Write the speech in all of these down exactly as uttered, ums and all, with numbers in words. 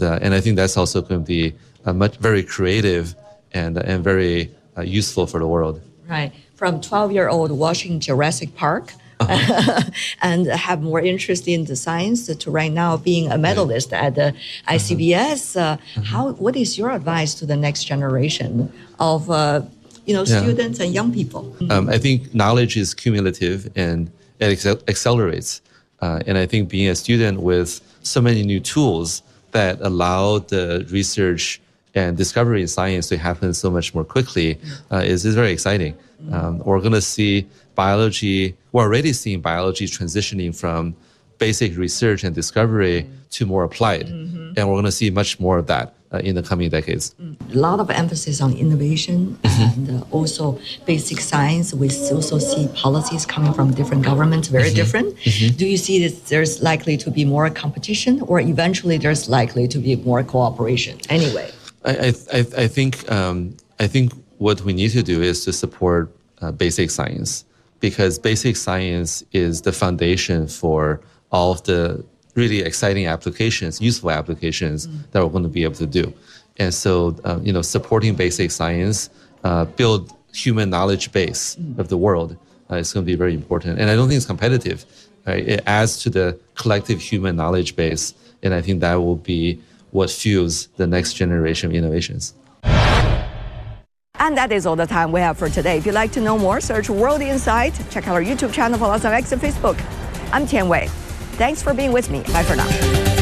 uh, and I think that's also going to be uh, much very creative and and very uh, useful for the world. Right. From twelve-year-old watching Jurassic Park uh-huh. and have more interest in the science to right now being a medalist yeah. at the I C B S. Uh, uh-huh. How? What is your advice to the next generation of uh, you know, students yeah. and young people? Um, I think knowledge is cumulative and it acc- accelerates. Uh, and I think being a student with so many new tools that allow the research and discovery in science to happen so much more quickly uh, is, is very exciting. Um, we're going to see biology, we're already seeing biology transitioning from basic research and discovery to more applied. Mm-hmm. And we're going to see much more of that uh, in the coming decades. A lot of emphasis on innovation mm-hmm. and uh, also basic science. We also see policies coming from different governments, very mm-hmm. different. Mm-hmm. Do you see that there's likely to be more competition or eventually there's likely to be more cooperation? Anyway. I, I, I think um, I think what we need to do is to support uh, basic science, because basic science is the foundation for all of the really exciting applications, useful applications mm. that we're going to be able to do. And so, uh, you know, supporting basic science, uh, build human knowledge base mm. of the world uh, is going to be very important. And I don't think it's competitive. Right? It adds to the collective human knowledge base, and I think that will be what fuels the next generation of innovations. And that is all the time we have for today. If you'd like to know more, search World Insight. Check out our YouTube channel, follow us on X and Facebook. I'm Tian Wei. Thanks for being with me. Bye for now.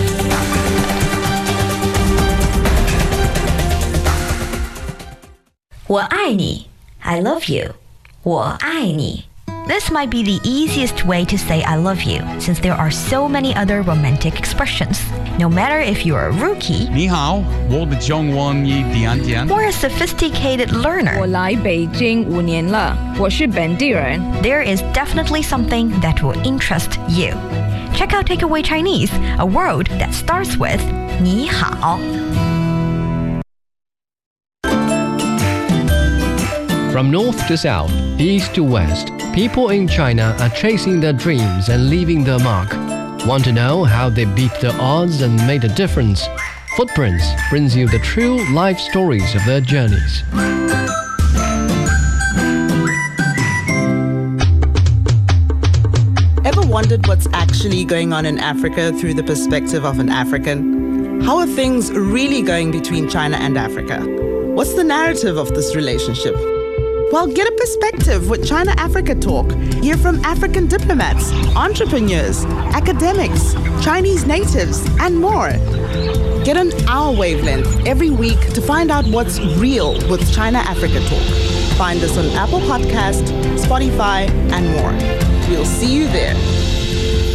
我爱你 I love you 我爱你 This might be the easiest way to say I love you, since there are so many other romantic expressions. No matter if you're a rookie 你好我的中文一点点 or a sophisticated learner, 我来北京五年了，我是本地人。 there is definitely something that will interest you. Check out Takeaway Chinese, a word that starts with 你好. From north to south, east to west, people in China are chasing their dreams and leaving their mark. Want to know how they beat the odds and made a difference? Footprints brings you the true life stories of their journeys. Ever wondered what's actually going on in Africa through the perspective of an African? How are things really going between China and Africa? What's the narrative of this relationship? Well, get a perspective with China Africa Talk. Hear from African diplomats, entrepreneurs, academics, Chinese natives, and more. Get on our wavelength every week to find out what's real with China Africa Talk. Find us on Apple Podcast, Spotify, and more. We'll see you there.